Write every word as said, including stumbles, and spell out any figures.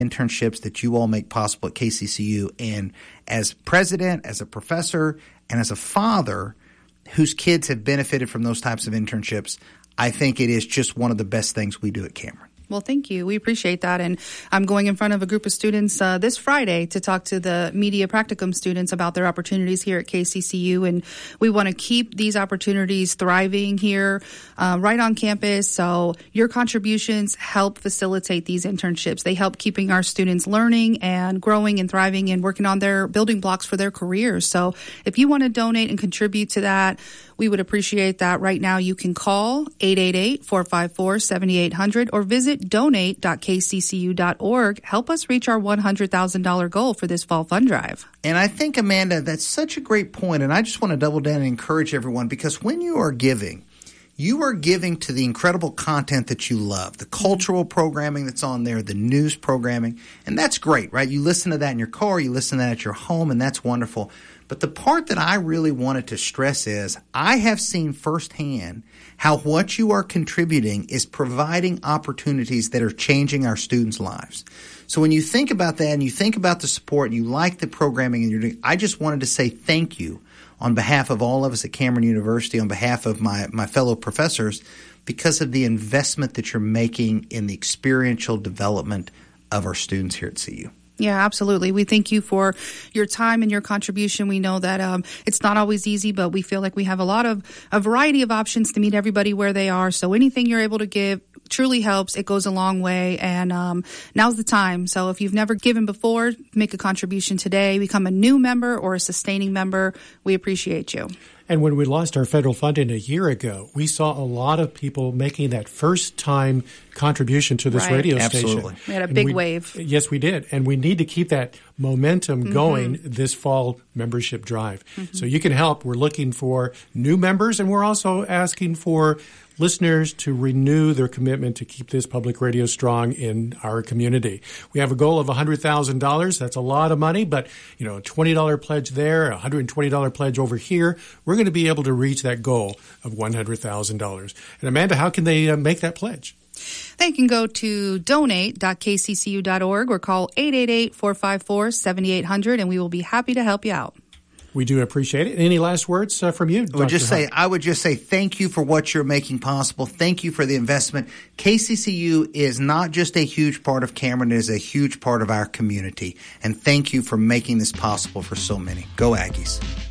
internships that you all make possible at K C C U. And as president, as a professor, and as a father whose kids have benefited from those types of internships, I think it is just one of the best things we do at Cameron. Well, thank you. We appreciate that. And I'm going in front of a group of students uh, this Friday to talk to the Media Practicum students about their opportunities here at K C C U. And we want to keep these opportunities thriving here uh, right on campus. So your contributions help facilitate these internships. They help keeping our students learning and growing and thriving and working on their building blocks for their careers. So if you want to donate and contribute to that, we would appreciate that. Right now, you can call eight eight eight, four five four, seven eight zero zero or visit donate dot k c c u dot org. Help us reach our one hundred thousand dollars goal for this fall fund drive. And I think, Amanda, that's such a great point. And I just want to double down and encourage everyone, because when you are giving, you are giving to the incredible content that you love, the cultural programming that's on there, the news programming. And that's great, right? You listen to that in your car, you listen to that at your home, and that's wonderful. But the part that I really wanted to stress is I have seen firsthand how what you are contributing is providing opportunities that are changing our students' lives. So when you think about that and you think about the support and you like the programming and you're doing, I just wanted to say thank you on behalf of all of us at Cameron University, on behalf of my, my fellow professors, because of the investment that you're making in the experiential development of our students here at C U. Yeah, absolutely. We thank you for your time and your contribution. We know that um, it's not always easy, but we feel like we have a lot of a variety of options to meet everybody where they are. So anything you're able to give truly helps. It goes a long way, and um, now's the time. So if you've never given before, make a contribution today. Become a new member or a sustaining member. We appreciate you. And when we lost our federal funding a year ago, we saw a lot of people making that first-time contribution to this right. radio Absolutely. station. We had a and big we, wave. Yes, we did. And we need to keep that momentum mm-hmm. going this fall membership drive. Mm-hmm. So you can help. We're looking for new members, and we're also asking for listeners to renew their commitment to keep this public radio strong in our community. We have a goal of one hundred thousand dollars. That's a lot of money, but you know, a twenty dollars pledge there, a one hundred twenty dollars pledge over here. We're going to be able to reach that goal of one hundred thousand dollars. And Amanda, how can they uh, make that pledge? They can go to donate dot k c c u dot org or call eight eight eight, four five four, seven eight zero zero, and we will be happy to help you out. We do appreciate it. Any last words uh, from you, Doctor I would just say, Hunt? I would just say thank you for what you're making possible. Thank you for the investment. K C C U is not just a huge part of Cameron; it is a huge part of our community. And thank you for making this possible for so many. Go Aggies.